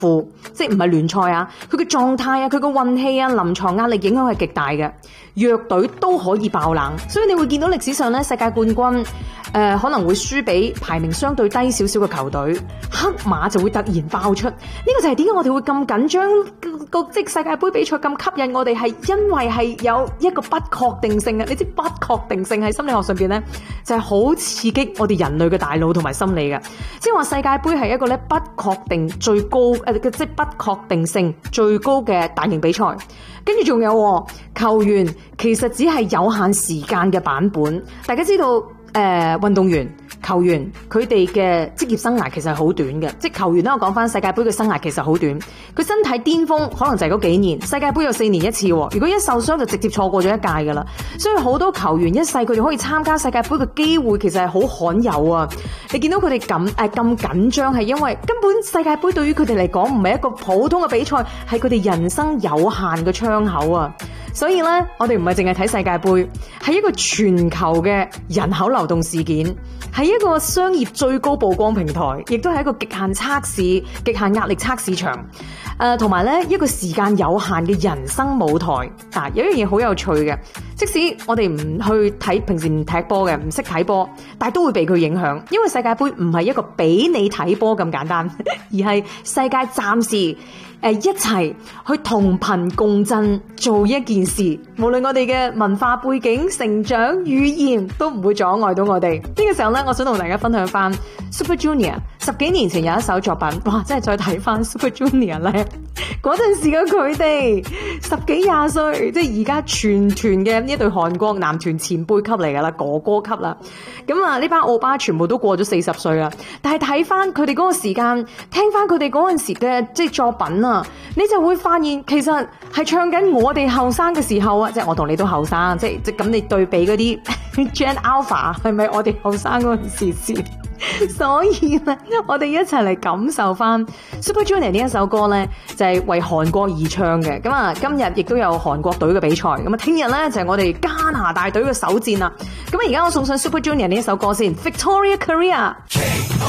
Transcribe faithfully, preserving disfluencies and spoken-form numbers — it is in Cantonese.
負，即係唔係聯賽啊，佢嘅狀態啊，佢嘅運氣啊，臨床壓力影響係極大嘅，弱隊都可以爆冷，所以你會見到歷史上咧世界冠軍誒、呃、可能會輸俾排名相對低少少嘅球隊，黑馬就會突然爆出，呢、這個就係點解我哋會咁緊張個即世界盃比賽咁吸引我哋，係因為係有一個不確定性嘅，你知不確定性喺心理學上邊咧就係、是、好刺激我哋人類嘅大腦同埋心理嘅，即係話世界盃係一個咧不確定最高誒、呃、即係不確定性最高嘅大型比賽，跟住仲有球員其實只係有限時間嘅版本，大家知道誒、呃、運動員球員佢哋嘅職業生涯其實係好短嘅，即係球員咧我講翻世界盃嘅生涯其實好短，佢身體巔峰可能就係嗰幾年，世界盃有四年一次，如果一受傷就直接錯過咗一屆噶啦，所以好多球員一世佢哋可以參加世界盃嘅機會其實係好罕有啊！你見到佢哋咁誒咁緊張係因為根本世界盃對於佢哋嚟講唔係一個普通嘅比賽，係佢哋人生有限嘅窗口啊！所以咧，我哋唔係淨係睇世界盃，係一個全球嘅人口流動事件，係一個商業最高曝光平台，亦都係一個極限測試、極限壓力測試場。誒、呃，同埋咧一個時間有限嘅人生舞台。嗱、啊，有一樣嘢好有趣嘅，即使我哋唔去睇，平時唔踢波嘅，唔識睇波，但係都會被佢影響，因為世界盃唔係一個俾你睇波咁簡單，而係世界暫時。誒，一齊去同頻共振做一件事，無論我哋嘅文化背景、成長、語言都唔會阻礙到我哋。呢個時候咧，我想同大家分享翻 Super Junior 十幾年前有一首作品，哇！真係再睇翻 Super Junior 咧，嗰陣時嘅佢哋十幾廿歲，即係而家全團嘅呢一隊韓國男團前輩級嚟噶啦，哥哥級啦。咁啊，呢班奧巴全部都過咗四十歲啦，但係睇翻佢哋嗰個時間，聽翻佢哋嗰陣時嘅即係作品啊，你就會發現其實係唱緊我哋後生嘅時候啊，即係我同你都後生，即係即咁你對比嗰啲 Gen Alpha 係咪我哋後生嗰陣時先？所以咧，我哋一齊嚟感受翻 Super Junior 呢一首歌咧，就係、是、為韓國而唱嘅。咁啊，今日亦都有韓國隊嘅比賽。咁啊，聽日咧就係、是、我哋加拿大隊嘅首戰啦。咁啊，而家我送上 Super Junior 呢一首歌先 ，Victoria Korea。